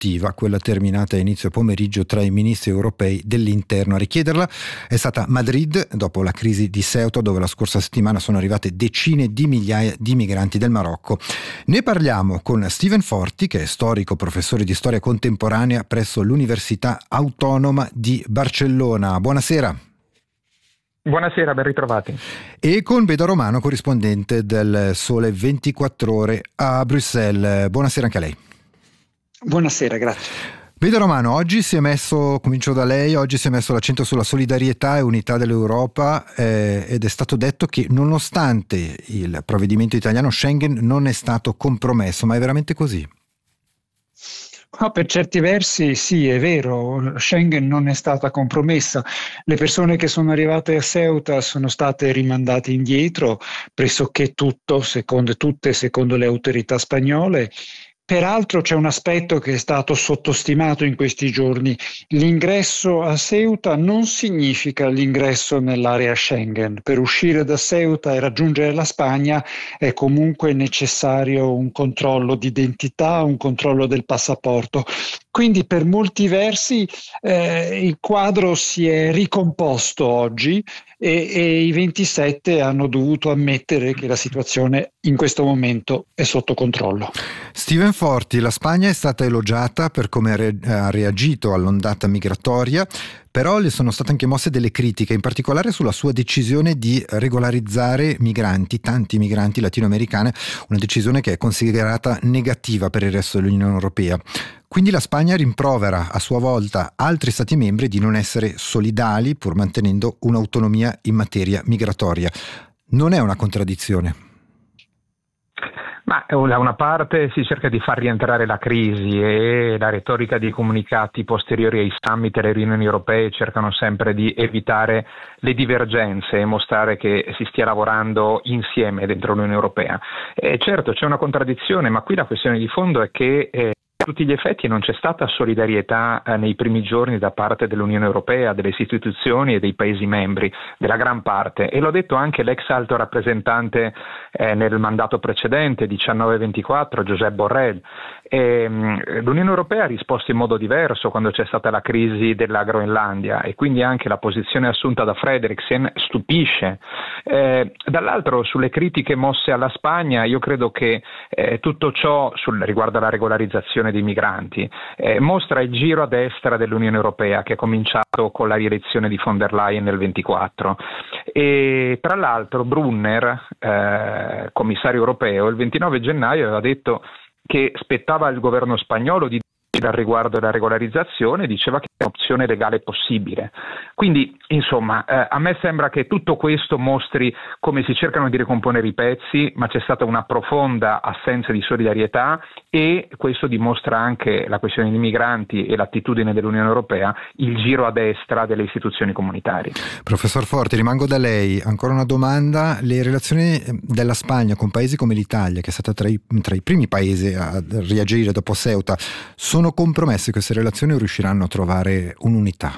produttiva, quella terminata a inizio pomeriggio tra i ministri europei dell'interno. A richiederla è stata Madrid, dopo la crisi di Ceuta, dove la scorsa settimana sono arrivate decine di migliaia di migranti del Marocco. Ne parliamo con Steven Forti, che è storico, professore di storia contemporanea presso l'Università Autonoma di Barcellona. Buonasera. Buonasera, ben ritrovati. E con Beda Romano, corrispondente del Sole 24 Ore a Bruxelles. Buonasera anche a lei. Buonasera, grazie. Beda Romano, oggi si è messo, comincio da lei, oggi si è messo l'accento sulla solidarietà e unità dell'Europa ed è stato detto che nonostante il provvedimento italiano Schengen non è stato compromesso, ma è veramente così? No, per certi versi sì, è vero, Schengen non è stata compromessa. Le persone che sono arrivate a Ceuta sono state rimandate indietro, pressoché secondo le autorità spagnole. Peraltro c'è un aspetto che è stato sottostimato in questi giorni. L'ingresso a Ceuta non significa l'ingresso nell'area Schengen. Per uscire da Ceuta e raggiungere la Spagna è comunque necessario un controllo di identità, un controllo del passaporto. Quindi per molti versi il quadro si è ricomposto oggi e i 27 hanno dovuto ammettere che la situazione in questo momento è sotto controllo. Steven Forti, la Spagna è stata elogiata per come ha reagito all'ondata migratoria, però le sono state anche mosse delle critiche, in particolare sulla sua decisione di regolarizzare tanti migranti latinoamericani, una decisione che è considerata negativa per il resto dell'Unione Europea. Quindi la Spagna rimprovera a sua volta altri Stati membri di non essere solidali pur mantenendo un'autonomia in materia migratoria. Non è una contraddizione? Ma da una parte si cerca di far rientrare la crisi e la retorica dei comunicati posteriori ai summit e alle riunioni europee cercano sempre di evitare le divergenze e mostrare che si stia lavorando insieme dentro l'Unione Europea. Certo c'è una contraddizione, ma qui la questione di fondo è che a tutti gli effetti non c'è stata solidarietà nei primi giorni da parte dell'Unione Europea, delle istituzioni e dei Paesi membri, della gran parte, e l'ho detto anche l'ex alto rappresentante nel mandato precedente, 19-24, Josep Borrell. L'Unione Europea ha risposto in modo diverso quando c'è stata la crisi della Groenlandia e quindi anche la posizione assunta da Frederiksen stupisce. Dall'altro, sulle critiche mosse alla Spagna, io credo che tutto ciò riguardo alla regolarizzazione dei migranti mostra il giro a destra dell'Unione Europea che è cominciato con la rielezione di von der Leyen nel 24 e tra l'altro Brunner, commissario europeo, il 29 gennaio aveva detto che spettava al governo spagnolo di al riguardo della regolarizzazione, diceva che è un'opzione legale possibile. Quindi, insomma, a me sembra che tutto questo mostri come si cercano di ricomponere i pezzi, ma c'è stata una profonda assenza di solidarietà e questo dimostra anche la questione dei migranti e l'attitudine dell'Unione Europea, il giro a destra delle istituzioni comunitarie. Professor Forti, rimango da lei. Ancora una domanda. Le relazioni della Spagna con paesi come l'Italia, che è stata tra i primi paesi a reagire dopo Ceuta, sono compromesse queste relazioni o riusciranno a trovare un'unità?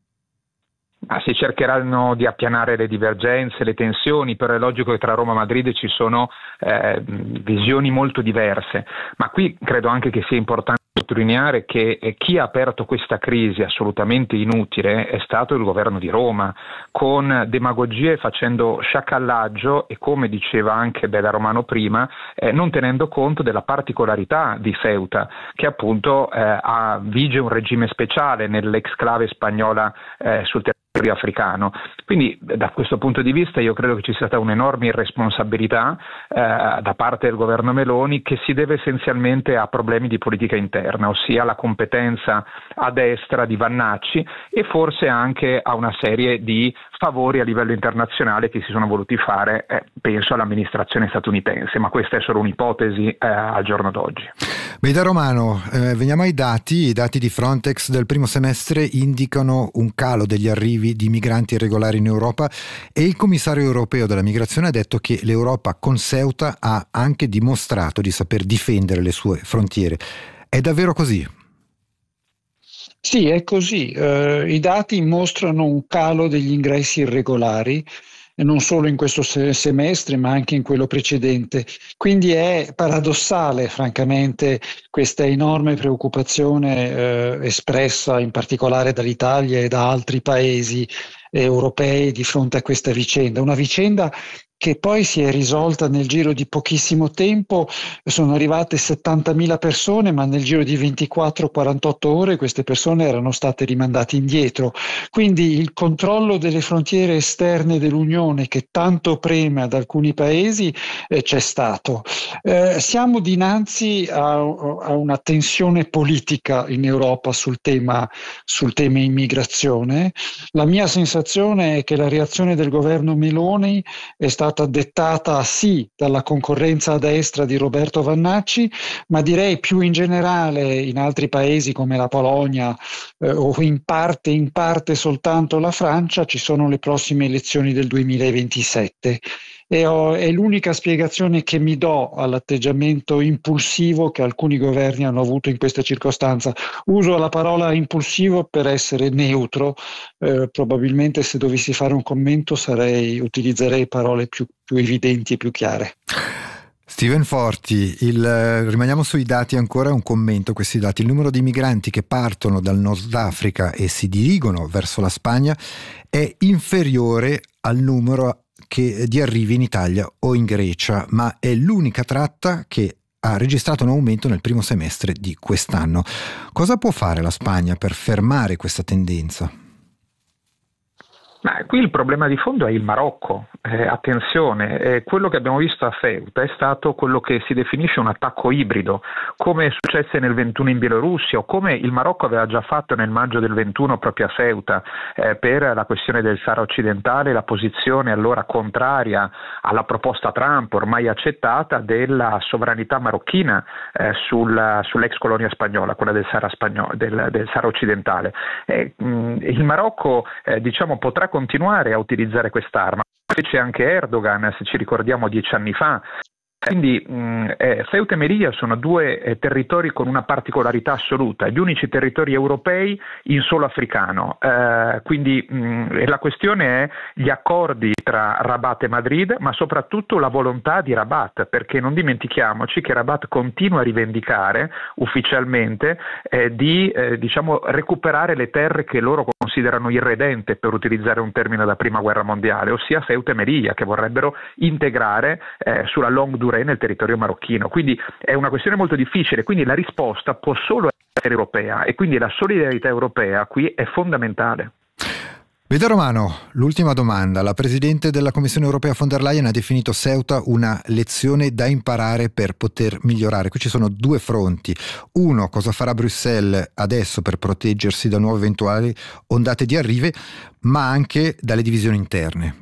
Si cercheranno di appianare le divergenze, le tensioni, però è logico che tra Roma e Madrid ci sono visioni molto diverse, ma qui credo anche che sia importante sottolineare che chi ha aperto questa crisi assolutamente inutile è stato il governo di Roma, con demagogie facendo sciacallaggio e, come diceva anche Beda Romano prima, non tenendo conto della particolarità di Ceuta, che appunto vige un regime speciale nell'exclave spagnola sul territorio africano. Quindi da questo punto di vista io credo che ci sia stata un'enorme irresponsabilità da parte del governo Meloni, che si deve essenzialmente a problemi di politica interna, ossia la competenza a destra di Vannacci e forse anche a una serie di favori a livello internazionale che si sono voluti fare, penso all'amministrazione statunitense, ma questa è solo un'ipotesi al giorno d'oggi. Beda Romano, veniamo ai dati. I dati di Frontex del primo semestre indicano un calo degli arrivi di migranti irregolari in Europa e il commissario europeo della migrazione ha detto che l'Europa con Ceuta ha anche dimostrato di saper difendere le sue frontiere. È davvero così? Sì, è così. I dati mostrano un calo degli ingressi irregolari non solo in questo semestre ma anche in quello precedente. Quindi è paradossale, francamente, questa enorme preoccupazione espressa in particolare dall'Italia e da altri paesi europei di fronte a questa vicenda. Una vicenda che poi si è risolta nel giro di pochissimo tempo. Sono arrivate 70.000 persone, ma nel giro di 24-48 ore queste persone erano state rimandate indietro. Quindi il controllo delle frontiere esterne dell'Unione, che tanto preme ad alcuni paesi, c'è stato. Siamo dinanzi a una tensione politica in Europa sul tema immigrazione. La mia sensazione è che la reazione del governo Meloni è stata dettata sì dalla concorrenza a destra di Roberto Vannacci, ma direi più in generale in altri paesi come la Polonia o in parte soltanto la Francia ci sono le prossime elezioni del 2027. È l'unica spiegazione che mi do all'atteggiamento impulsivo che alcuni governi hanno avuto in questa circostanza. Uso la parola impulsivo per essere neutro, probabilmente se dovessi fare un commento utilizzerei parole più evidenti e più chiare. Steven Forti, rimaniamo sui dati ancora, un commento a questi dati. Il numero di migranti che partono dal Nord Africa e si dirigono verso la Spagna è inferiore al numero di arrivi in Italia o in Grecia, ma è l'unica tratta che ha registrato un aumento nel primo semestre di quest'anno. Cosa può fare la Spagna per fermare questa tendenza? Ma qui il problema di fondo è il Marocco. Attenzione, quello che abbiamo visto a Ceuta è stato quello che si definisce un attacco ibrido, come successe nel 21 in Bielorussia o come il Marocco aveva già fatto nel maggio del 21 proprio a Ceuta per la questione del Sahara occidentale, la posizione allora contraria alla proposta Trump ormai accettata della sovranità marocchina sull'ex colonia spagnola, quella del Sahara occidentale. Il Marocco potrà continuare a utilizzare quest'arma. C'è anche Erdogan, se ci ricordiamo 10 anni fa. Quindi Ceuta e Melilla sono due territori con una particolarità assoluta, gli unici territori europei in solo africano. Quindi la questione è gli accordi tra Rabat e Madrid, ma soprattutto la volontà di Rabat, perché non dimentichiamoci che Rabat continua a rivendicare ufficialmente di recuperare le terre che loro considerano irredente, per utilizzare un termine da prima guerra mondiale, ossia Ceuta e Melilla, che vorrebbero integrare sulla longue durée nel territorio marocchino. Quindi è una questione molto difficile, quindi la risposta può solo essere europea e quindi la solidarietà europea qui è fondamentale. Veda Romano, l'ultima domanda. La Presidente della Commissione Europea von der Leyen ha definito Ceuta una lezione da imparare per poter migliorare. Qui ci sono due fronti. Uno, cosa farà Bruxelles adesso per proteggersi da nuove eventuali ondate di arrivi, ma anche dalle divisioni interne.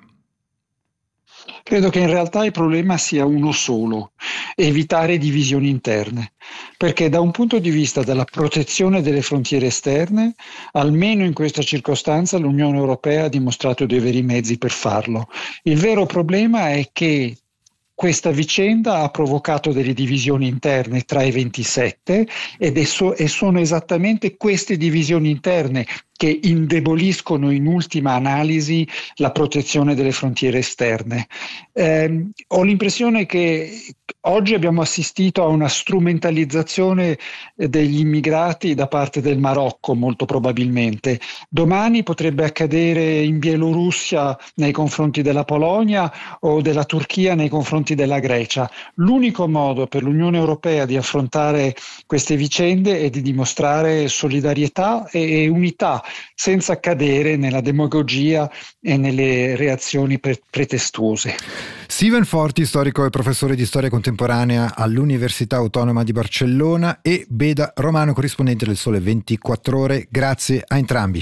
Credo che in realtà il problema sia uno solo: evitare divisioni interne, perché da un punto di vista della protezione delle frontiere esterne, almeno in questa circostanza l'Unione Europea ha dimostrato di avere i mezzi per farlo. Il vero problema è che questa vicenda ha provocato delle divisioni interne tra i 27 e sono esattamente queste divisioni interne che indeboliscono in ultima analisi la protezione delle frontiere esterne. Ho l'impressione che oggi abbiamo assistito a una strumentalizzazione degli immigrati da parte del Marocco, molto probabilmente. Domani potrebbe accadere in Bielorussia nei confronti della Polonia o della Turchia nei confronti della Grecia. L'unico modo per l'Unione Europea di affrontare queste vicende è di dimostrare solidarietà e unità, senza cadere nella demagogia e nelle reazioni pretestuose. Steven Forti, storico e professore di storia contemporanea all'Università Autonoma di Barcellona, e Beda Romano, corrispondente del Sole 24 Ore. Grazie a entrambi.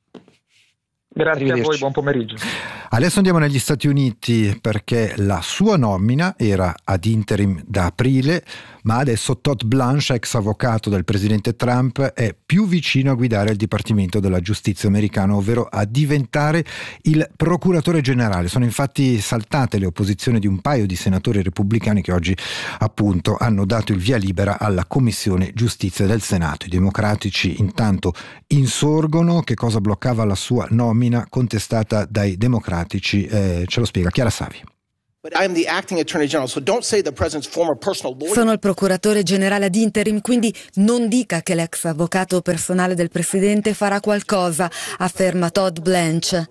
Grazie a voi, buon pomeriggio. Adesso andiamo negli Stati Uniti, perché la sua nomina era ad interim da aprile, ma adesso Todd Blanche, ex avvocato del presidente Trump, è più vicino a guidare il Dipartimento della Giustizia americano, ovvero a diventare il procuratore generale. Sono infatti saltate le opposizioni di un paio di senatori repubblicani che oggi appunto hanno dato il via libera alla Commissione Giustizia del Senato. I democratici intanto insorgono. Che cosa bloccava la sua nomina contestata dai democratici? Ce lo spiega Chiara Savi. Sono il procuratore generale ad interim, quindi non dica che l'ex avvocato personale del presidente farà qualcosa, afferma Todd Blanche.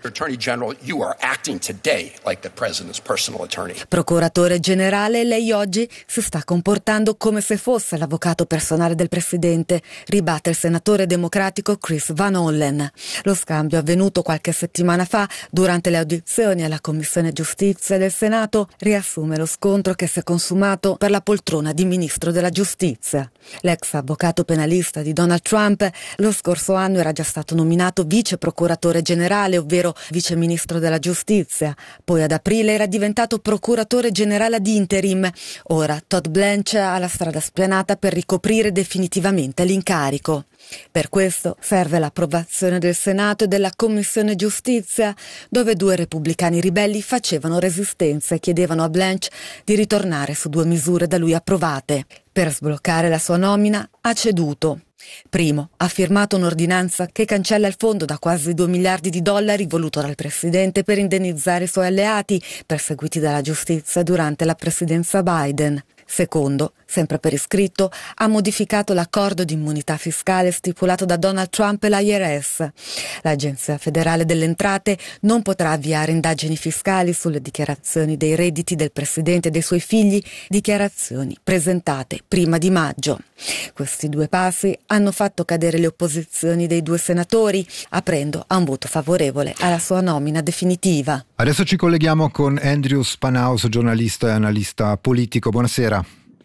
Procuratore generale, lei oggi si sta comportando come se fosse l'avvocato personale del presidente, ribatte il senatore democratico Chris Van Hollen. Lo scambio avvenuto qualche settimana fa durante le audizioni alla Commissione Giustizia del Senato riassume lo scontro che si è consumato per la poltrona di ministro della giustizia. L'ex avvocato penalista di Donald Trump lo scorso anno era già stato nominato vice procuratore generale, ovvero vice ministro della giustizia. Poi ad aprile era diventato procuratore generale ad interim. Ora Todd Blanche ha la strada spianata per ricoprire definitivamente l'incarico. Per questo serve l'approvazione del Senato e della Commissione Giustizia, dove 2 repubblicani ribelli facevano resistenza e chiedevano a Blanche di ritornare su 2 misure da lui approvate. Per sbloccare la sua nomina ha ceduto. Primo, ha firmato un'ordinanza che cancella il fondo da quasi $2 miliardi voluto dal presidente per indennizzare i suoi alleati perseguiti dalla giustizia durante la presidenza Biden. Secondo, sempre per iscritto, ha modificato l'accordo di immunità fiscale stipulato da Donald Trump e l'IRS. L'Agenzia federale delle entrate non potrà avviare indagini fiscali sulle dichiarazioni dei redditi del presidente e dei suoi figli, dichiarazioni presentate prima di maggio. Questi 2 passi hanno fatto cadere le opposizioni dei 2 senatori, aprendo a un voto favorevole alla sua nomina definitiva. Adesso ci colleghiamo con Andrew Spanaus, giornalista e analista politico. Buonasera.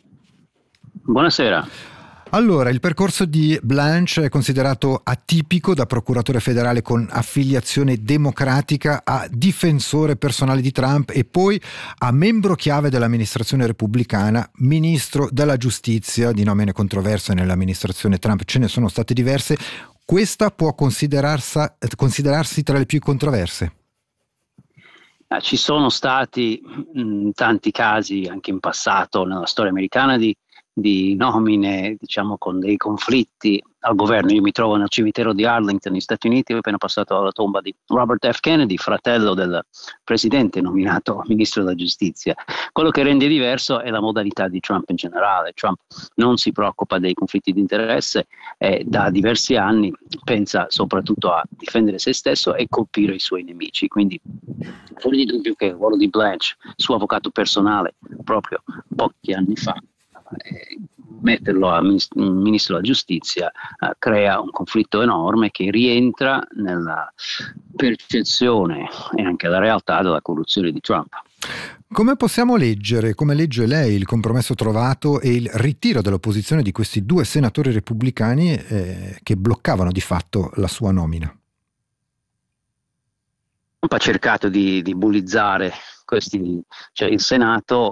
Buonasera. Allora, il percorso di Blanche è considerato atipico, da procuratore federale con affiliazione democratica a difensore personale di Trump e poi a membro chiave dell'amministrazione repubblicana, ministro della giustizia, di nomine controverse nell'amministrazione Trump ce ne sono state diverse. Questa può considerarsi tra le più controverse? Ci sono stati tanti casi anche in passato nella storia americana di nomine, diciamo, con dei conflitti al governo. Io mi trovo nel cimitero di Arlington, negli Stati Uniti, ho appena passato alla tomba di Robert F. Kennedy, fratello del presidente nominato ministro della giustizia. Quello che rende diverso è la modalità di Trump in generale. Trump non si preoccupa dei conflitti di interesse e da diversi anni pensa soprattutto a difendere se stesso e colpire i suoi nemici. Quindi fuori di dubbio che il ruolo di Blanche, suo avvocato personale, proprio pochi anni fa, metterlo a ministro della giustizia crea un conflitto enorme che rientra nella percezione e anche la realtà della corruzione di Trump. Come possiamo leggere, come legge lei, il compromesso trovato e il ritiro dell'opposizione di questi 2 senatori repubblicani che bloccavano di fatto la sua nomina? Trump ha cercato di bullizzare cioè il Senato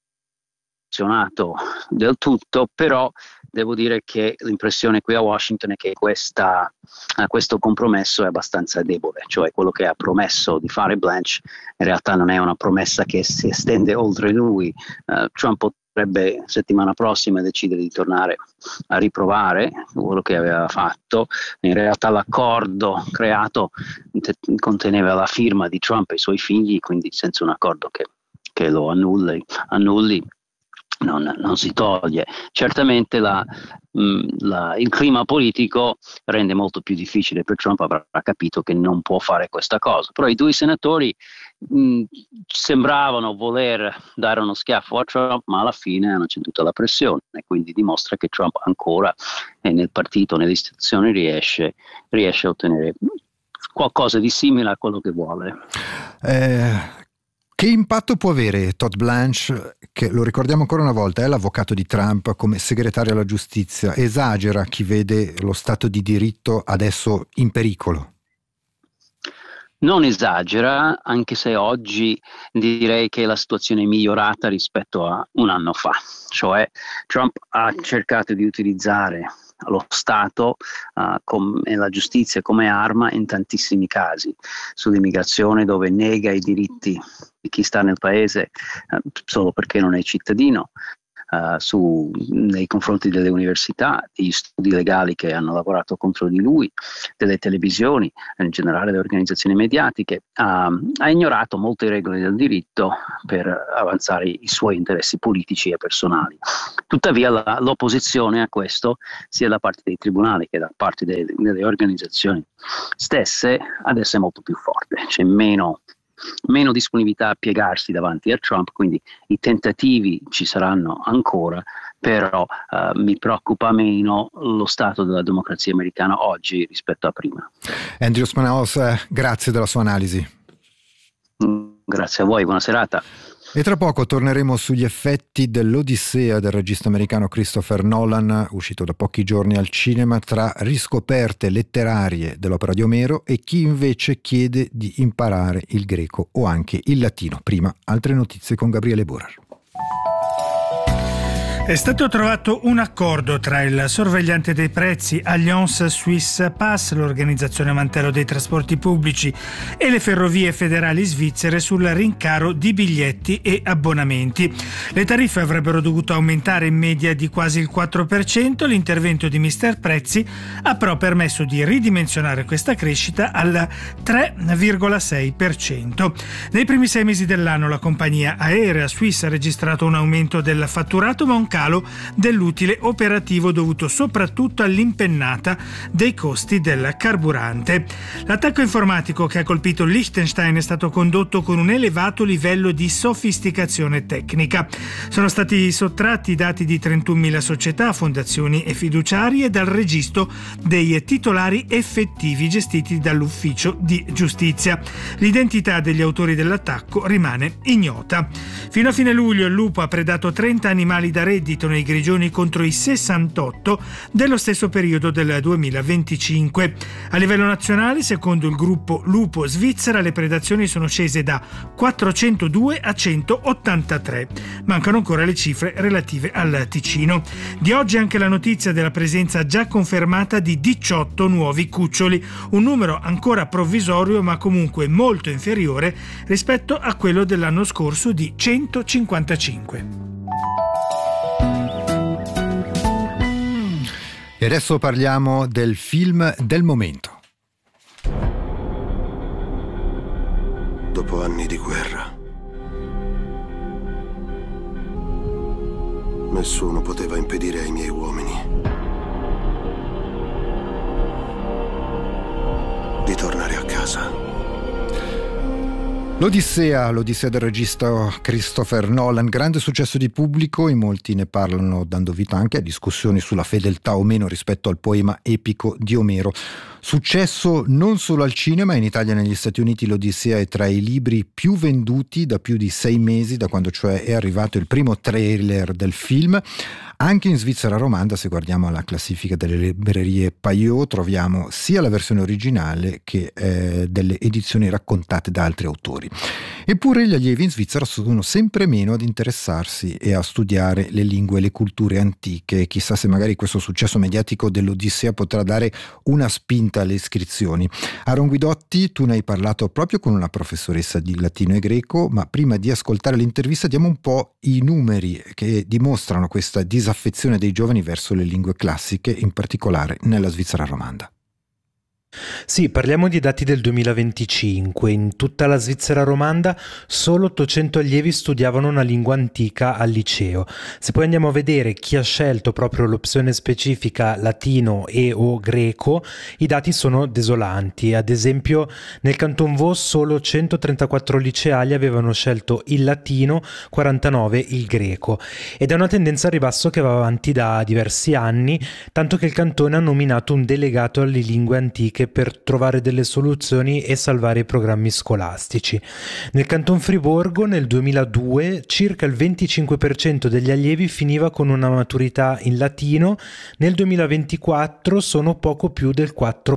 del tutto, però devo dire che l'impressione qui a Washington è che questo compromesso è abbastanza debole, cioè quello che ha promesso di fare Blanche in realtà non è una promessa che si estende oltre lui. Trump potrebbe settimana prossima decidere di tornare a riprovare quello che aveva fatto. In realtà l'accordo creato conteneva la firma di Trump e i suoi figli, quindi senza un accordo che lo annulli non si toglie. Certamente il clima politico rende molto più difficile per Trump, avrà capito che non può fare questa cosa, però i 2 senatori sembravano voler dare uno schiaffo a Trump, ma alla fine hanno ceduto alla pressione e quindi dimostra che Trump ancora nel partito, nelle istituzioni riesce a ottenere qualcosa di simile a quello che vuole. Che impatto può avere Todd Blanche, che lo ricordiamo ancora una volta, è l'avvocato di Trump, come segretario alla giustizia? Esagera chi vede lo Stato di diritto adesso in pericolo? non esagera, anche se oggi direi che la situazione è migliorata rispetto a un anno fa. Cioè Trump ha cercato di utilizzare lo Stato e la giustizia come arma in tantissimi casi, sull'immigrazione, dove nega i diritti di chi sta nel paese solo perché non è cittadino, nei confronti delle università, degli studi legali che hanno lavorato contro di lui, delle televisioni, in generale delle organizzazioni mediatiche, ha ignorato molte regole del diritto per avanzare i suoi interessi politici e personali. Tuttavia l'opposizione a questo, sia da parte dei tribunali che da parte delle organizzazioni stesse, adesso è molto più forte, c'è meno disponibilità a piegarsi davanti a Trump, quindi i tentativi ci saranno ancora, però mi preoccupa meno lo stato della democrazia americana oggi rispetto a prima. Andrew Manaos, grazie della sua analisi. Grazie a voi, buona serata. E tra poco torneremo sugli effetti dell'Odissea del regista americano Christopher Nolan, uscito da pochi giorni al cinema, tra riscoperte letterarie dell'opera di Omero e chi invece chiede di imparare il greco o anche il latino. Prima, altre notizie con Gabriele Borer. È stato trovato un accordo tra il sorvegliante dei prezzi Alliance Suisse Pass, l'organizzazione mantello dei trasporti pubblici, e le ferrovie federali svizzere sul rincaro di biglietti e abbonamenti. Le tariffe avrebbero dovuto aumentare in media di quasi il 4%. L'intervento di Mister Prezzi ha però permesso di ridimensionare questa crescita al 3,6%. Nei primi 6 mesi dell'anno la compagnia aerea Swiss ha registrato un aumento del fatturato, ma un calo dell'utile operativo dovuto soprattutto all'impennata dei costi del carburante. L'attacco informatico che ha colpito Liechtenstein è stato condotto con un elevato livello di sofisticazione tecnica. Sono stati sottratti i dati di 31.000 società, fondazioni e fiduciarie dal registro dei titolari effettivi gestiti dall'ufficio di giustizia. L'identità degli autori dell'attacco rimane ignota. Fino a fine luglio il lupo ha predato 30 animali da reddito nei Grigioni contro i 68 dello stesso periodo del 2025. A livello nazionale, secondo il gruppo Lupo Svizzera, le predazioni sono scese da 402 a 183. Mancano ancora le cifre relative al Ticino. Di oggi anche la notizia della presenza già confermata di 18 nuovi cuccioli, un numero ancora provvisorio ma comunque molto inferiore rispetto a quello dell'anno scorso di 155. E adesso parliamo del film del momento. Dopo anni di guerra, nessuno poteva impedire ai miei uomini di tornare a casa. L'Odissea del regista Christopher Nolan, grande successo di pubblico, in molti ne parlano dando vita anche a discussioni sulla fedeltà o meno rispetto al poema epico di Omero. Successo non solo al cinema, in Italia e negli Stati Uniti l'Odissea è tra i libri più venduti da più di 6 mesi, da quando cioè è arrivato il primo trailer del film. Anche in Svizzera romanda, se guardiamo la classifica delle librerie Payot, troviamo sia la versione originale che delle edizioni raccontate da altri autori. Eppure gli allievi in Svizzera sono sempre meno ad interessarsi e a studiare le lingue e le culture antiche. Chissà se magari questo successo mediatico dell'Odissea potrà dare una spinta alle iscrizioni. Aaron Guidotti, tu ne hai parlato proprio con una professoressa di latino e greco, ma prima di ascoltare l'intervista diamo un po' i numeri che dimostrano questa disaffezione dei giovani verso le lingue classiche, in particolare nella Svizzera romanda. Sì, parliamo di dati del 2025. In tutta la Svizzera romanda solo 800 allievi studiavano una lingua antica al liceo. Se poi andiamo a vedere chi ha scelto proprio l'opzione specifica latino e o greco, i dati sono desolanti. Ad esempio, nel Canton Vaud solo 134 liceali avevano scelto il latino, 49 il greco. Ed è una tendenza a ribasso che va avanti da diversi anni, tanto che il cantone ha nominato un delegato alle lingue antiche pratiche per trovare delle soluzioni e salvare i programmi scolastici. Nel Canton Friburgo nel 2002 circa il 25% degli allievi finiva con una maturità in latino, nel 2024 sono poco più del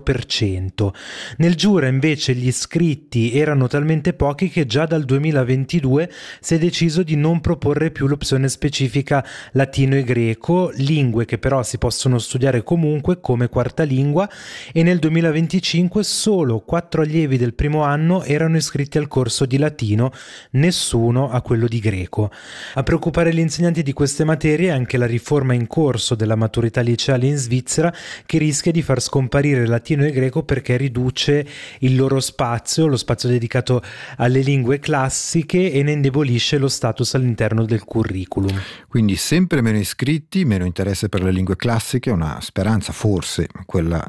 4%. Nel Giura invece gli iscritti erano talmente pochi che già dal 2022 si è deciso di non proporre più l'opzione specifica latino e greco, lingue che però si possono studiare comunque come quarta lingua, e nel 2025 solo 4 allievi del primo anno erano iscritti al corso di latino, nessuno a quello di greco. A preoccupare gli insegnanti di queste materie è anche la riforma in corso della maturità liceale in Svizzera, che rischia di far scomparire latino e greco perché riduce il loro spazio, lo spazio dedicato alle lingue classiche, e ne indebolisce lo status all'interno del curriculum. Quindi sempre meno iscritti, meno interesse per le lingue classiche, una speranza forse quella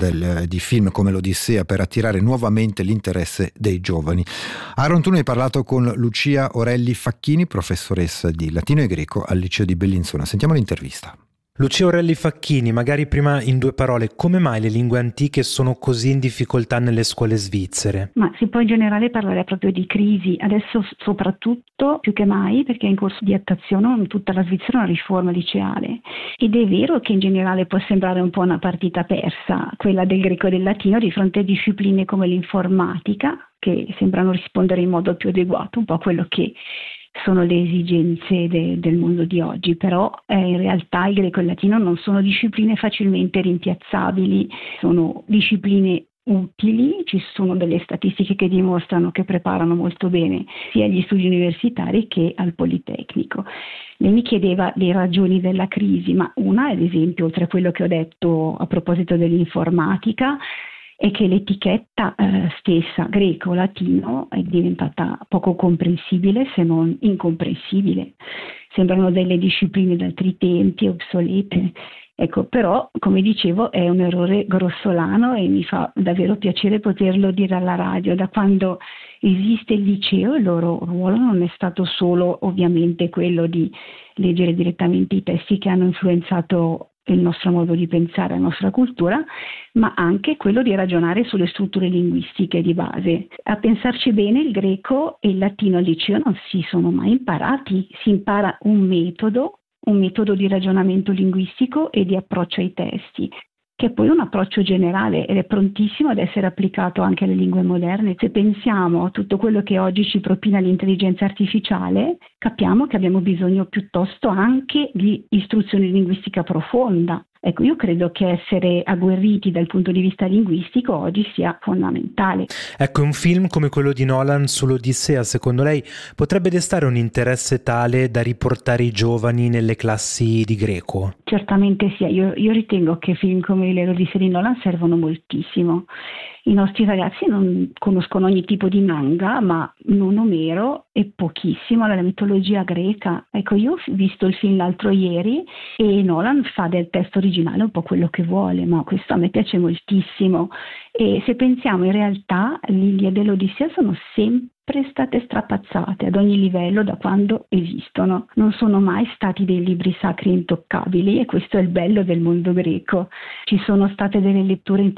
di film come l'Odissea per attirare nuovamente l'interesse dei giovani. Aaron, tu ne hai parlato con Lucia Orelli Facchini, professoressa di latino e greco al liceo di Bellinzona. Sentiamo l'intervista. Lucia Orelli Facchini, magari prima in 2 parole, come mai le lingue antiche sono così in difficoltà nelle scuole svizzere? Ma si può in generale parlare proprio di crisi, adesso soprattutto più che mai perché è in corso di attuazione in tutta la Svizzera una riforma liceale, ed è vero che in generale può sembrare un po' una partita persa, quella del greco e del latino di fronte a discipline come l'informatica, che sembrano rispondere in modo più adeguato un po' a quello che sono le esigenze del mondo di oggi, però in realtà il greco e il latino non sono discipline facilmente rimpiazzabili, sono discipline utili, ci sono delle statistiche che dimostrano che preparano molto bene sia agli studi universitari che al Politecnico. Lei mi chiedeva le ragioni della crisi, ma una, ad esempio, oltre a quello che ho detto a proposito dell'informatica, è che l'etichetta stessa greco-latino è diventata poco comprensibile, se non incomprensibile. Sembrano delle discipline d'altri tempi, obsolete. Ecco, però, come dicevo, è un errore grossolano e mi fa davvero piacere poterlo dire alla radio. Da quando esiste il liceo, il loro ruolo non è stato solo ovviamente quello di leggere direttamente i testi che hanno influenzato il nostro modo di pensare, la nostra cultura, ma anche quello di ragionare sulle strutture linguistiche di base. A pensarci bene, il greco e il latino al liceo non si sono mai imparati, si impara un metodo di ragionamento linguistico e di approccio ai testi, che è poi un approccio generale ed è prontissimo ad essere applicato anche alle lingue moderne. Se pensiamo a tutto quello che oggi ci propina l'intelligenza artificiale, capiamo che abbiamo bisogno piuttosto anche di istruzione linguistica profonda. Ecco, io credo che essere agguerriti dal punto di vista linguistico oggi sia fondamentale. Ecco, un film come quello di Nolan sull'Odissea, secondo lei, potrebbe destare un interesse tale da riportare i giovani nelle classi di greco? Certamente sì, io ritengo che film come l'Odissea di Nolan servono moltissimo. I nostri ragazzi non conoscono ogni tipo di manga, ma non Omero e pochissimo la mitologia greca. Ecco, io ho visto il film l'altro ieri e Nolan fa del testo originale un po' quello che vuole, ma questo a me piace moltissimo. E se pensiamo, in realtà l'Iliade e l'Odissea sono sempre state strapazzate ad ogni livello da quando esistono. Non sono mai stati dei libri sacri intoccabili, e questo è il bello del mondo greco. Ci sono state delle letture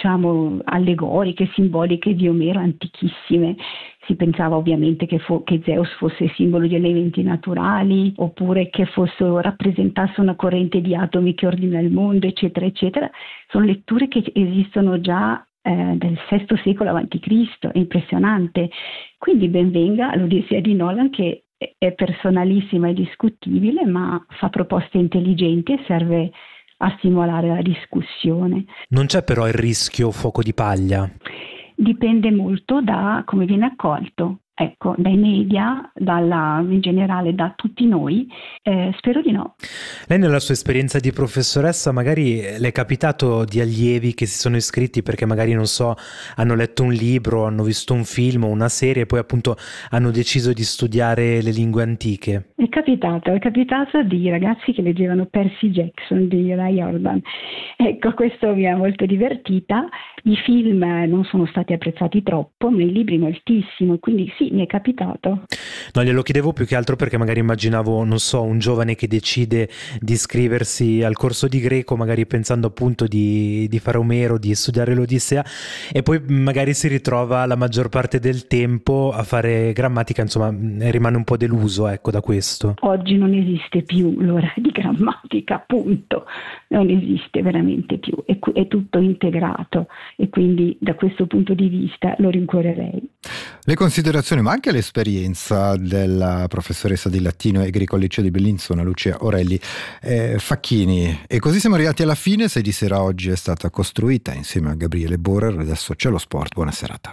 allegoriche, simboliche di Omero antichissime. Si pensava ovviamente che Zeus fosse simbolo degli eventi naturali, oppure che rappresentasse una corrente di atomi che ordina il mondo, eccetera, eccetera. Sono letture che esistono già del VI secolo a.C., è impressionante. Quindi ben venga l'Odissea di Nolan, che è personalissima e discutibile, ma fa proposte intelligenti e serve a stimolare la discussione. Non c'è però il rischio fuoco di paglia? Dipende molto da come viene accolto. Ecco, dai media, in generale da tutti noi, spero di no. Lei nella sua esperienza di professoressa magari le è capitato di allievi che si sono iscritti perché magari, non so, hanno letto un libro, hanno visto un film o una serie e poi appunto hanno deciso di studiare le lingue antiche? È capitato di ragazzi che leggevano Percy Jackson di Ray Jordan. Ecco, questo mi ha molto divertita. I film non sono stati apprezzati troppo, ma i libri moltissimo, quindi sì, mi è capitato. No, glielo chiedevo più che altro perché magari immaginavo, non so, un giovane che decide di iscriversi al corso di greco, magari pensando appunto di fare Omero, di studiare l'Odissea, e poi magari si ritrova la maggior parte del tempo a fare grammatica, insomma rimane un po' deluso, ecco, da questo. Oggi non esiste più l'ora di grammatica, punto, non esiste veramente più, è tutto integrato e quindi da questo punto di vista lo rincuorerei. Le considerazioni, ma anche l'esperienza della professoressa di latino e greco al liceo di Bellinzona, Lucia Orelli Facchini. E così siamo arrivati alla fine. 6 di sera oggi è stata costruita insieme a Gabriele Borer. Adesso c'è lo sport. Buona serata.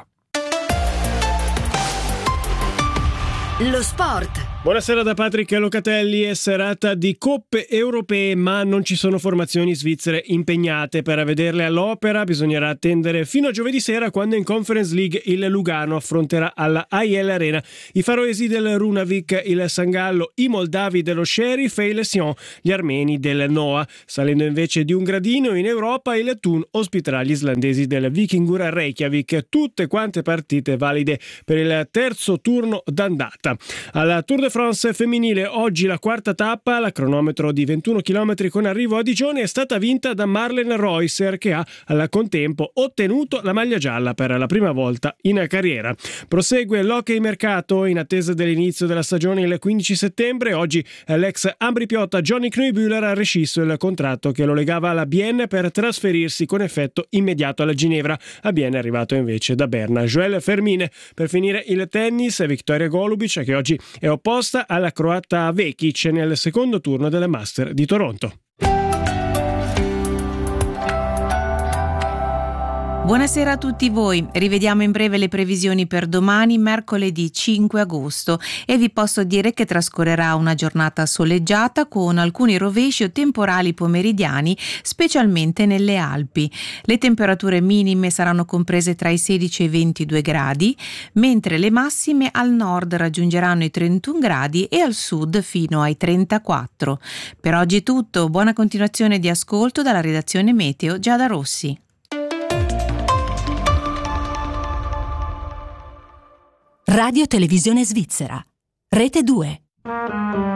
Lo sport. Buonasera da Patrick Locatelli. È serata di coppe europee, ma non ci sono formazioni svizzere impegnate. Per vederle all'opera bisognerà attendere fino a giovedì sera, quando in Conference League il Lugano affronterà alla AIL Arena i faroesi del Runavik, il Sangallo, i moldavi dello Sheriff e il Sion, gli armeni del Noah. Salendo invece di un gradino in Europa, il Thun ospiterà gli islandesi del Vikingur Reykjavik. Tutte quante partite valide per il terzo turno d'andata. Alla Tour de France femminile, oggi la quarta tappa, la cronometro di 21 km con arrivo a Digione, è stata vinta da Marlen Reusser, che ha al contempo ottenuto la maglia gialla per la prima volta in carriera. Prosegue l'hockey mercato in attesa dell'inizio della stagione il 15 settembre. Oggi l'ex ambripiotta Johnny Knoebühler ha rescisso il contratto che lo legava alla Bienne per trasferirsi con effetto immediato alla Ginevra. A Bienne è arrivato invece da Berna Joel Fermine. Per finire il tennis, Victoria Golubic, che oggi è opposta alla croata Vekic nel secondo turno della Master di Toronto. Buonasera a tutti voi, rivediamo in breve le previsioni per domani, mercoledì 5 agosto, e vi posso dire che trascorrerà una giornata soleggiata con alcuni rovesci o temporali pomeridiani, specialmente nelle Alpi. Le temperature minime saranno comprese tra i 16 e i 22 gradi, mentre le massime al nord raggiungeranno i 31 gradi e al sud fino ai 34. Per oggi è tutto, buona continuazione di ascolto dalla redazione Meteo Giada Rossi. Radio Televisione Svizzera, Rete 2.